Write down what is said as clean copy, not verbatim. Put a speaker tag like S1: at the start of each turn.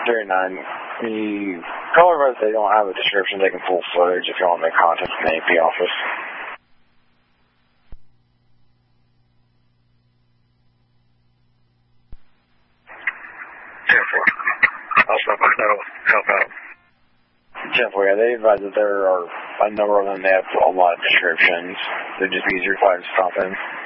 S1: 39. The caller advised they don't have a description. They can pull footage if you want to make contact with the AP office.
S2: 10-4. I'll stop by. That'll help out.
S1: 10-4, yeah, they advise that there are a number of them. They have a lot of descriptions. It'd just be easier if I just stop in.